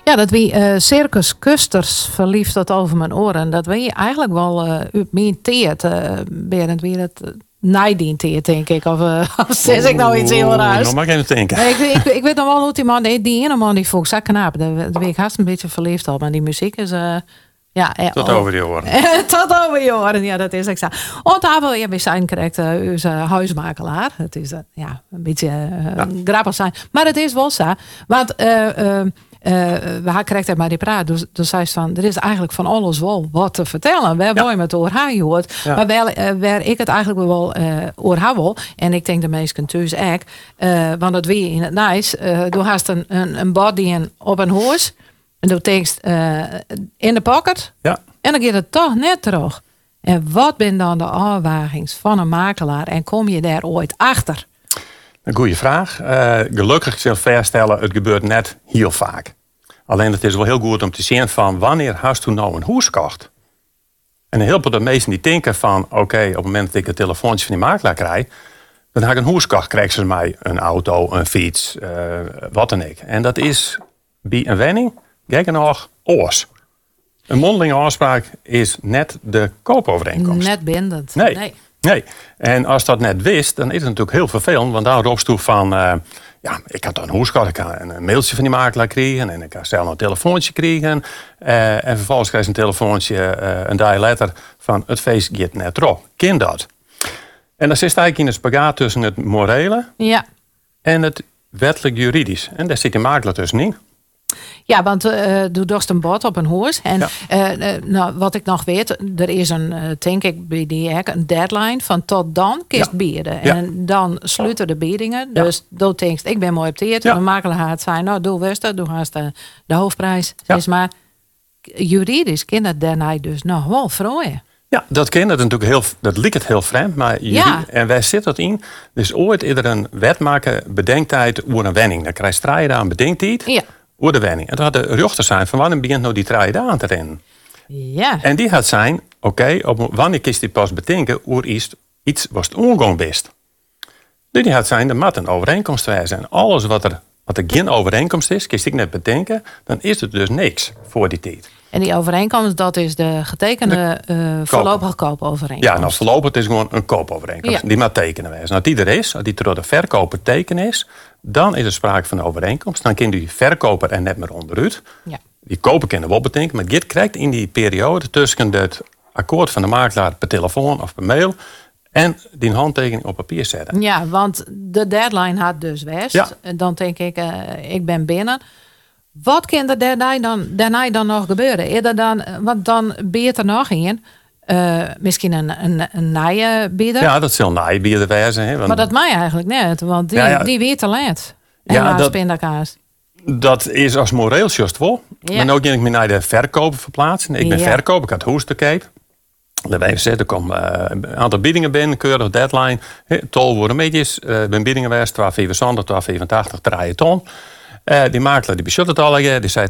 Ja, dat wie Circus Kusters verliefd tot over mijn oren. Dat wie eigenlijk wel uit mijn teert, Berend, wie dat najdien teert, denk ik. Of zeg ik nou iets heel raars? Nou mag ik even denken. Nee, ik weet nog wel hoe die man, die ene man die vond ik zo knap. Daar ben ik haast een beetje verliefd op. Maar die muziek is... Tot over die oren. Tot over die oren, ja, dat is exact. Want we zijn correct onze huismakelaar. Het is een beetje grappig zijn. Maar het is wel zo. Want we hadden correct maar die praat. Dus zei ze van, er is eigenlijk van alles wel wat te vertellen. Waar wil je het over haar hoort. Ja. Maar waar ik het eigenlijk wel over haar wil. En ik denk de meesten thuis ook. Want dat wie in het nice. Doe haast een body op een hoes. En doe tekst in de pocket. Ja. En dan gaat het toch net terug. En wat ben dan de afwagings van een makelaar? En kom je daar ooit achter? Een goede vraag. Gelukkig zal ik vaststellen, het gebeurt net heel vaak. Alleen het is wel heel goed om te zien van wanneer hast u nou een huis gekocht? En heel veel de meesten die denken van oké, op het moment dat ik een telefoontje van die makelaar krijg, dan heb ik een huis gekocht. Krijgen ze mij een auto, een fiets, wat dan ook. En dat is bij een wenning, kijk nog, oors. Een mondelinge afspraak is net de koopovereenkomst. Net bindend. Nee. En als dat net wist, dan is het natuurlijk heel vervelend. Want dan roept toe van, ik had dan een hoeskart, ik kan een mailtje van die makelaar krijgen. En ik kan zelf een telefoontje krijgen. En vervolgens krijg je een telefoontje, een dag later, van het feest gaat net erop. Ken dat? En dan zit eigenlijk in een spagaat tussen het morele en het wettelijk juridisch. En daar zit die makelaar tussenin. Ja, want doe dorst een bod op een hoes. En wat ik nog weet, er is denk ik bij die een deadline van tot dan kist bieden. Ja. En dan sluiten de biedingen. Ja. Dus doe denkst, ik ben mooi op teert. Ja. De makelaar gaat zijn, nou doe Wester, doe haast de hoofdprijs. Ja. Is maar juridisch kan dat daarna dus nog wel vrooien. Ja, dat ken dat natuurlijk dat lijkt het heel vreemd, maar en wij zitten dat in. Dus ooit eerder een wet maken bedenktijd over een wenning. Dan krijg je 3 dagen bedenktijd. Ja. Oer de wenning. En toen had de rechter zijn van wanneer begint nou die 3 dagen te rennen? Ja. En die had zijn, wanneer kiest die pas bedenken hoe iets was het omgang best. Dus die had zijn, er moet een overeenkomst zijn. En alles wat er geen overeenkomst is, kiest ik net bedenken, dan is het dus niks voor die tijd. En die overeenkomst, dat is de getekende voorlopige koopovereenkomst. Ja, nou voorlopig het is gewoon een koopovereenkomst. Ja. Die maar tekenen wij. Nou, die er is, als die door de verkoper tekenen is, dan is er sprake van een overeenkomst. Dan kan die verkoper er net meer onderuit. Ja. Die koper kan er wel betekenen, maar dit krijgt in die periode tussen het akkoord van de makelaar per telefoon of per mail en die handtekening op papier zetten. Ja, want de deadline had dus west. Ja. Dan denk ik ben binnen. Wat kan er daarna dan nog gebeuren? Want dan beert er nog in. Misschien een naaienbieder. Ja, dat zal naaienbieder wezen. Hè, maar dat mag eigenlijk net, want die weet te laat. En pindakaas. Dat is als moreel juist wel. Ja. Maar ook ga ik me naar de verkoper verplaatsen. Ik ben verkoper, ik had hoes te kijken. Wij zetten, er komen een aantal biedingen binnen, keurig deadline. Tol worden metjes. Ben biedingen geweest, 12,75, 12,85, 3 ton. Die makelaar die beschudt het al. Die zei,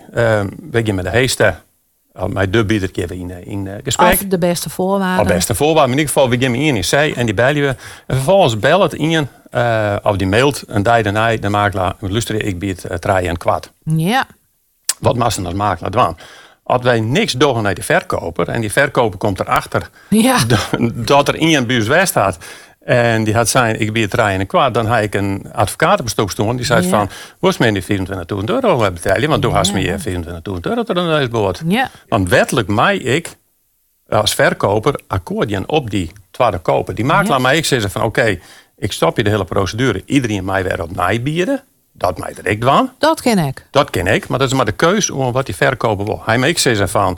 we gaan met de heeste, met de bieder even in gesprek. Of de beste voorwaarden. Of beste voorwaarden. Maar in ieder geval, we gaan in zee en die bellen we. En vervolgens belt het in, of die mailt een dag daarna de makelaar. Luister, ik bied 3,25. Ja. Wat mag ze als makelaar doen? Als wij niks doen naar de verkoper en die verkoper komt erachter dat er in een buurt bij staat. En die had zijn, ik bied 3,25, dan had ik een advocaat op stoel staan. Die zei van, was me die €24.000 betalen? Want toen had me je €24.000 er aan boord. Ja. Want wettelijk mij ik als verkoper akkoord op die tweede koper. Die makelaar mij ik zei van, ik stop je de hele procedure. Iedereen mij weer op mij bieden. Dat mij er ik doen. Dat ken ik. Dat ken ik, maar dat is maar de keuze om wat die verkoper wil. Hij mij ik zei van,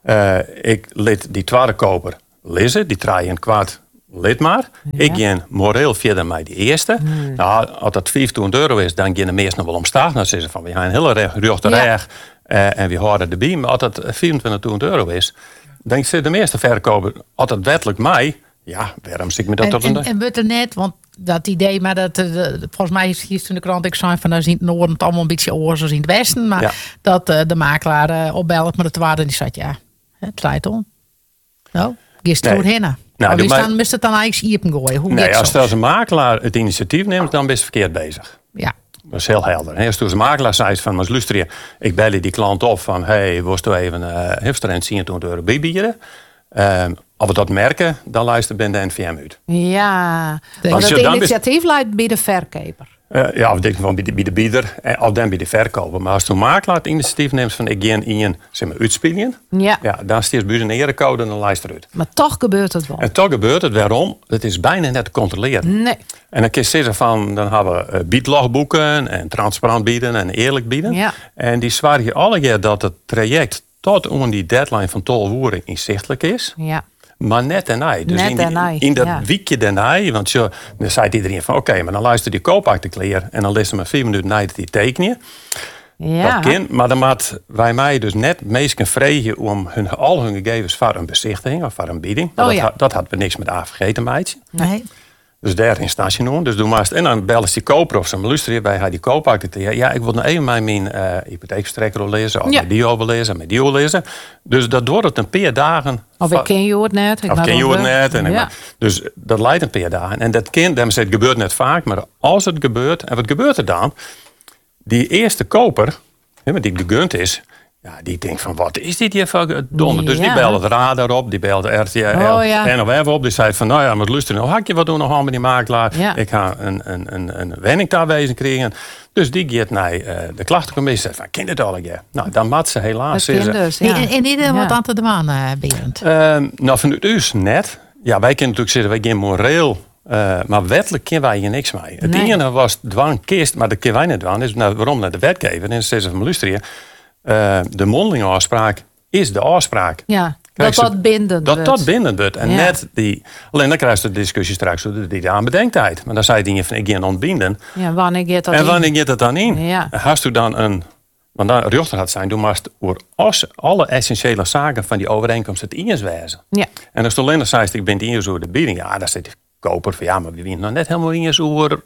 ik liet die tweede koper lezen, die 3,25. Lid maar. Ja. Ik ga moreel verder met die eerste. Nou, als dat €15 is, dan gaan de meesten nog wel omstaan. Dan zeggen ze van, we gaan een hele rechte reg en we houden erbij. Maar als dat €24.000 is, dan zit de meeste verkoper, als dat wettelijk mij, waarom zie ik me dat tot een... En wordt er net, want dat idee, maar dat volgens mij is gisteren in de krant, ik zei van, daar zien het noorden het allemaal een beetje oor zoals in het westen. Maar dat de makelaar opbelt met de waarde, die zat, het draait om. Nou, gisteren heen. Nou, dan moest het dan eigenlijk iepen gooien. Als een makelaar het initiatief neemt, dan ben je verkeerd bezig. Ja. Dat is heel helder. Als toen de makelaar zei van, maar luister je, ik belde die klant op van, hey, was toen even heeft er een €10 bieden? Als we dat merken, dan luistert ben de NVM uit. Ja, want het initiatief leidt bij de verkoper. Of denk van bij de bieder, of dan bij de verkoper. Maar als toen makelaar het initiatief neemt van ik ga in zeg maar, uitspelen, dan stiert bij een erecode en dan luistert het uit. Maar toch gebeurt het wel. En toch gebeurt het. Waarom? Het is bijna net te controleren. Nee. En dan kun je zeggen van, dan hebben we biedlogboeken en transparant bieden en eerlijk bieden. Ja. En die zwaren je alle keer dat het traject tot aan die deadline van 12 uur inzichtelijk is. Ja. Maar net en hij. Dus in dat weekje daarna, want dan zei iedereen van oké, maar dan luistert die koopakte kleer en dan leest ze maar 4 minuten na dat die tekenen. Ja. Dat kind, maar dan moet wij mij dus net meestal vragen om al hun gegevens voor een bezichtiging of voor een bieding. Dat had niks met AVG te maken. Nee. Dus daar instantie noemen. Dus doe maar en dan bellen ze die koper of ze me luisteren bij die koopakte. Ja, ik wil nou even mijn hypotheekverstrekker lezen, of mijn die overlezen, mijn die overlezen. Dus dat wordt het een paar dagen. Of ik ken je het net. Of ken je het net. Dus dat leidt een paar dagen. En dat kind, het gebeurt net vaak, maar als het gebeurt, en wat gebeurt er dan? Die eerste koper, die gegund is, ja, die denkt van, wat is dit hier voor donder? Dus die belt het radar op, die belt RTL en of even op. Die zei van, nou ja, maar luister, nou hakje wat doen nog aan met die makelaar. Ja. Ik ga een wenning daar wezen krijgen. Dus die gaat naar de klachtencommissie en zegt van, kind het al een keer? Nou, dan mat ze helaas. En niet wat aan te doen, Berend? Nou, vanuit ons net. Ja, wij kunnen natuurlijk zeggen, wij gaan moreel. Maar wettelijk kunnen wij hier niks mee. Het ene was dwangkist, maar dat kunnen wij niet dwang. Dus waarom naar de wetgever? En ze zeggen van, luister hier. De mondelinge afspraak is de afspraak. Ja, dat bindend wordt. Dat bindend wordt. En net die... Alleen dan krijg je de discussie straks die aanbedenktijd. Maar dan zei je van, ik ga ontbinden. Ja, wanneer gaat dat en wanneer gaat dat dan in? Ja. Hast u dan een... Want dan rechter had zijn, doe maar voor alle essentiële zaken van die overeenkomst het ingeswezen. Ja. En als de alleen zei, ik ben in de bieding. Ja, daar zit de koper van, ja, maar we winnen nog net helemaal in over...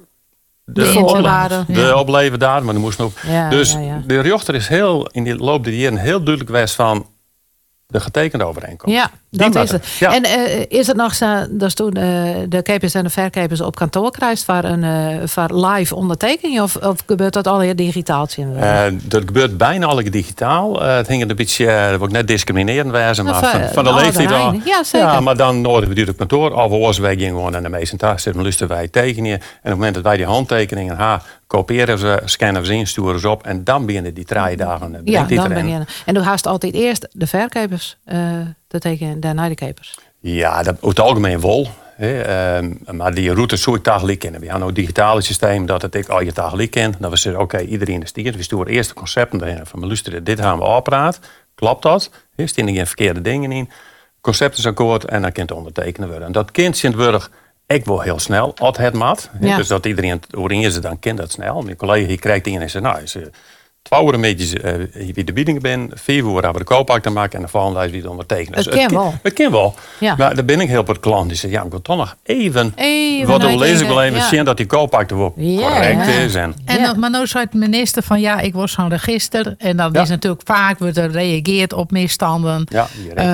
De opleverdaad, maar er moest nog. De rechter is in de loop der jaren heel duidelijk geweest van de getekende overeenkomst. Ja, dat is het. Ja. En is het nog zo dat toen de kapers en de verkapers op kantoor krijgt voor live ondertekening? Of gebeurt dat al digitaal? Dat gebeurt bijna al digitaal. Het hing een beetje, dat wordt net discriminerend wijze, maar van de leeftijd al. Ja, zeker. Ja, maar dan nodig we die op kantoor. Of ons wij gingen gewoon aan de meeste thuis zitten, lusten wij tekenen. En op het moment dat wij die handtekeningen kopiëren ze, scannen we ze in, sturen ze op en dan beginnen die 3 dagen. Ja, dan beginnen. En dan haast altijd eerst de verkapers te tekenen, daarna de kapers. Ja, dat over het algemeen wel. Maar die route zou ik dagelijks kennen. We hebben nou een digitale systeem dat ik al je dagelijks ken. Dat we zeggen, oké, iedereen is stiert. We sturen eerst de concepten erin van, luister, dit gaan we afpraten. Klopt dat? Er staan geen verkeerde dingen in. Concept is akkoord en dan kan het ondertekenen worden. En dat kind Sint-Wurg, ik wil heel snel, als het mat. Ja. Dus dat iedereen waarin is, dan kent dat snel. Mijn collega die krijgt in en zegt, nou, 2 uur een beetje wie de bieding ben, 4 uur hebben we de koopakte maken en de volgende lijst wie het ondertekenen. Het kan wel. Het kan wel. Ja. Maar daar ben ik heel wat klant die zegt, ja, ik wil toch nog even wat we lezen wil even zien dat die koopakte wel correct is. Maar nou zei de minister van, ja, ik was zo'n register en dat is natuurlijk vaak wordt er reageerd op misstanden. Ja,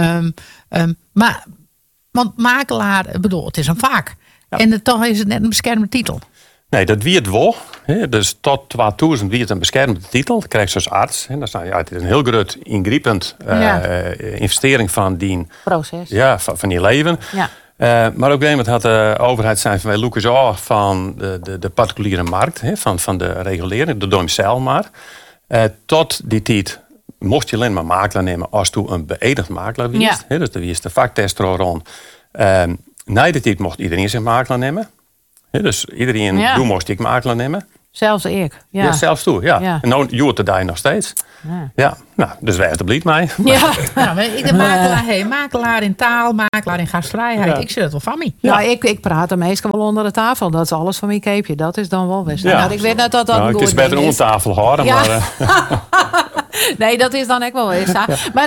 maar want makelaar, bedoel, het is een vak. Ja. En toch is het net een beschermde titel. Nee, dat wie het wel. Dus tot 2000 wie het een beschermde titel. Dat krijg je als arts. Het is een heel groot ingrijpend investering van die proces. Ja, van je leven. Ja. Maar op een gegeven moment had de overheid zijn van wij loeken zo af van de particuliere markt, van de regulering, de domicilmarkt. Tot die tijd mocht je alleen maar makelaar nemen als je een beëdigd makelaar was. Ja. Dus er was de vaktester rond. Na de tijd mocht iedereen zich makelaar nemen. Dus iedereen moest ik makelaar nemen. Zelfs ik. Ja. Ja, zelfs toe, ja. En nou joert het daar nog steeds. Ja. Nou, dus wij het blieft mij. Ja, de makelaar in taal, makelaar in gastvrijheid. Ik zit het wel van mij. Ja. Nou, ik praat er meestal wel onder de tafel. Dat is alles van mijn keepje. Dat is dan wel best. Ja. Nou, ik weet net dat een goed het is beter onder tafel horen, maar... Nee, dat is dan ook wel eens. Ja. Maar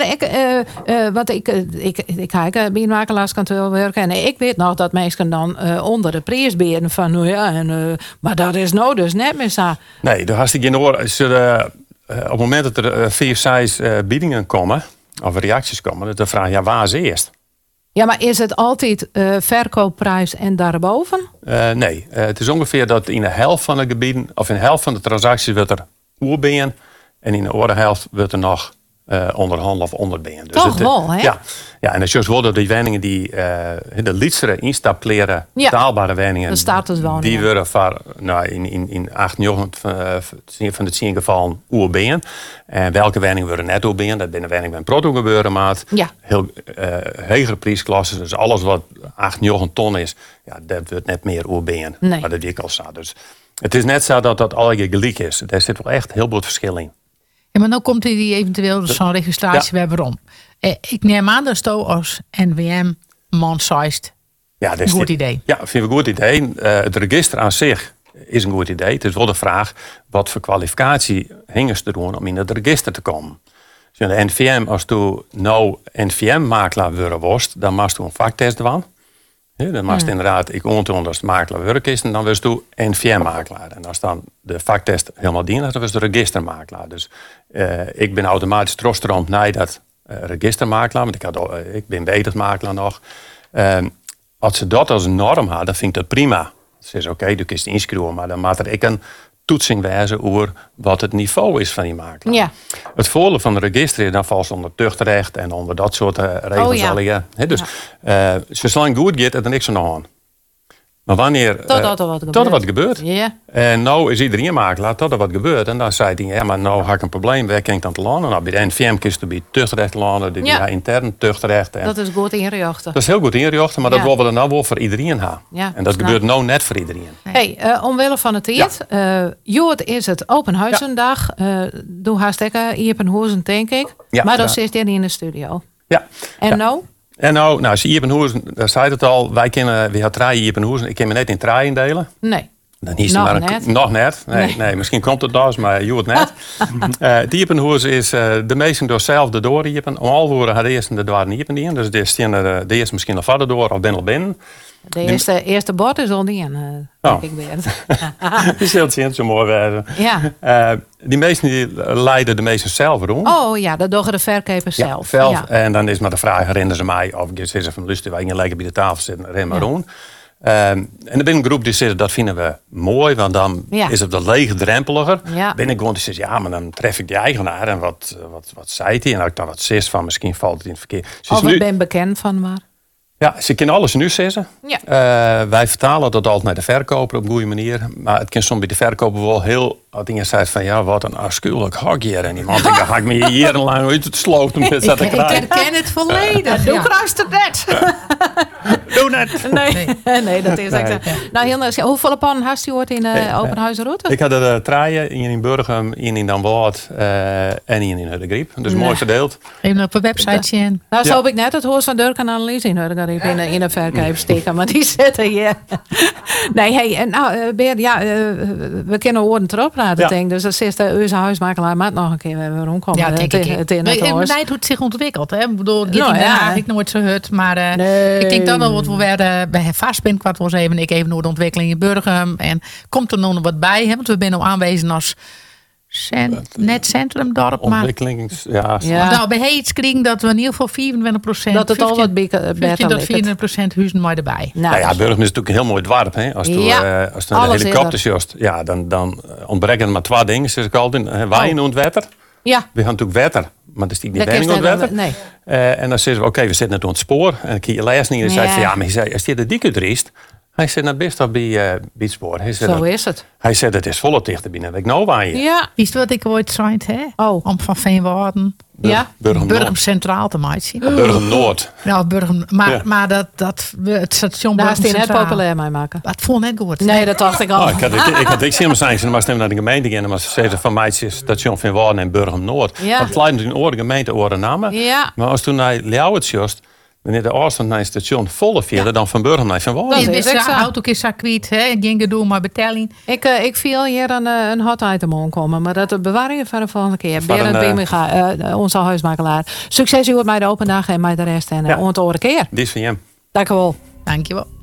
ik ga bij een makelaarskantoor werken. En ik weet nog dat mensen dan onder de prijs beren van... Nou ja, maar dat is nou dus net meer zo. Nee, daar hartstikke in orde. Op het moment dat er 4, 6 biedingen komen... of reacties komen, dan vraag je, ja, waar is eerst? Ja, maar is het altijd verkoopprijs en daarboven? Nee, het is ongeveer dat in de helft van de gebieden, of in de helft van de transacties wordt er oerbeen en in de andere helft wordt er nog onderhandelen of onderbeen. Dus toch wel, hè? Ja, en het is wel dat die woningen die de lietsere instapleren, betaalbare woningen, de statuswoningen, die worden in 8, 9 van de 10 gevallen oerbeen. En welke woningen worden net oerbeen? Dat binnen woningen met proto gebeuren, maar heel hogere prijsklassen. Dus alles wat 8, 9 ton is, dat wordt net meer oerbeen. Nee. Maar dat dik al staat. Dus het is net zo dat dat alle gelijk is. Daar zit wel echt heel veel verschil in. Ja, maar nu komt die eventueel zo'n registratie weer waarom. Ik neem aan dat Sto als NWM man-sized een goed idee. Ja, vind ik een goed idee. Het register aan zich is een goed idee. Het is wel de vraag wat voor kwalificatie hingen ze doen om in het register te komen. Dus de NVM, als je nou NVM-makelaar worden worst, dan mag je een vaktest doen. Ja, dan mag je inderdaad, ik ontoon als de makelaar werk is, en dan was je NVM-makelaar. En als dan de vaktest helemaal dient, dan was de registermakelaar. Dus ik ben automatisch trostroomd naar dat registermakelaar, want ik ben wetensmakelaar nog. Als ze dat als norm hadden, dan vind ik dat prima. Ze is oké, je kunt inschrijven, maar dan moet er ik een toetsing wijzen over wat het niveau is van die makelaar. Ja. Het voordeel van de register is dan valt onder tuchtrecht en onder dat soort regels. Dus zolang goed gaat, er niks aan de hand. Maar wanneer... Tot er wat gebeurt. Ja. En nou is iedereen makelaar tot er wat gebeurt. En dan zei hij, ja, maar nou heb ik een probleem. Waar kan ik dan te landen? Nou, bij de NVM kiest je bij tuchtrecht landen. Die intern tuchtrecht. En dat is goed inrichten. Dat is heel goed inrichten, maar dat willen we dan nou wel voor iedereen hebben. Ja, en dat gebeurt nou net voor iedereen. Hey, omwille van het tijd. Jood is het Open Huizendag. Doe hartstikke Iepenhoezen, denk ik. Ja, maar dat zit hier in de studio. Ja. En nou? En nou, als je Iepenhoezen, daar zei het al, we hebben 3 Iepenhoezen. Ik kan me net in 3 indelen. Nee. Dan is nog net. Nee, misschien komt het dus, maar je het net. Die Iepenhoezen is de meesten door zelf de doorriepen. Om al woorden had de eerste de door Iepen in. Dus de eerste misschien nog verder door of ben al binnen. De eerste bord is al niet in, denk ik weer. Dat is heel zo mooi wezen. Ja. Die meesten die leiden de meesten zelf rond. Oh ja, dat doen de verkopers zelf. Ja. En dan is maar de vraag, herinneren ze mij of ik ze van lusten waar je lekker bij de tafel zitten, ren maar rond. En er ben een groep die zegt dat vinden we mooi, want dan is het wat leegdrempeliger. Ja. Ben ik gewoon die zegt, ja, maar dan tref ik die eigenaar en wat zei hij? En als ik dan wat zegt van misschien valt het in het verkeer. Ik ben bekend van maar. Ja, ze kunnen alles nu zeggen. Ja. Wij vertalen dat altijd naar de verkoper op een goede manier. Maar het kan soms bij de verkoper wel heel... dingen zei van, ja, wat een afschuwelijk hok hier. En iemand denkt, dan ga ik me jarenlang uit het sloot. Ik herken het volledig. Doe kruist het net. Doe net. Nee, dat is exact. Nou, Hilde, hoeveel pannen had je ooit in Openhuizenroute? Ik had er 3, in Burgum, in Dan Boord en in Hudegriep. Dus mooi verdeeld. Even op een websiteje in. Nou, zo heb ik net het Hoors van Durk en Analyse in Hudegriep in een verkoop steken. Maar die zitten hier. Nee, hey, nou, Beert, we kunnen woorden erop praten, denk. Dus dat is de onze huismakelaar maakt nog een keer rondkomen. Ja, denk ik. Het hoe het zich ontwikkelt. Hè? Ik bedoel, heb ik nooit zo hut. Maar ik denk dat wat we werden bij vast ben, kwart was even. Ik even door de ontwikkeling in Burgum. En komt er nog wat bij? Hè? Want we zijn al aanwezig als net centrumdorp. Ontwikkelings, Nou, bij Heets kring dat we in ieder geval 24%. Dat het al wat beter ligt. 24% huizen maar erbij. Nou ja, Burgum is natuurlijk een heel mooi dorp. Hè? Als je een helikopter jost, dan ontbreken er maar 2 dingen. Zoals ik altijd, wijn en water. Ja. We gaan natuurlijk water, maar dat is niet weinig aan water. Nee. En dan zeggen we, oké, we zitten net op het spoor. En dan kijk je les niet en zei van, ja, maar als je de dikke driest. Hij zei, nou best wel bij het spoor. Zo is het. Hij zei, het is volle dichter binnen. Weet ik nou waar je. Ja. Is wat ik ooit zei, hè? Om van Veenwouden. Burgum Centraal te maken zien. Burgum Noord. Ja, Burgum. Maar het station Daar Burgum is hij net populair mee maken. Het vond net goed. Nee, dat dacht ik al. Ik had zie hem zijn, maar stemmen naar de gemeente gaan. Maar ze zeiden van mij is station Veenwouden en Burgum Noord. Ja. Want het leidt in oren gemeente oren namen. Ja. Maar als toen hij Ljouwert jost. Wanneer de afstand naar het station volle vierde dan van Burgum naar Van Wouden. Dat is een autocircuit, hè? Geen gedoe, maar betelling. Ik viel hier een hot item aankomen, maar dat bewaren je voor de volgende keer. Berend Bimiga, onze huismakelaar. Succes u met mij de open dag en mij de rest en on het andere keer. Dit is van hem. Dank u wel. Dank je wel.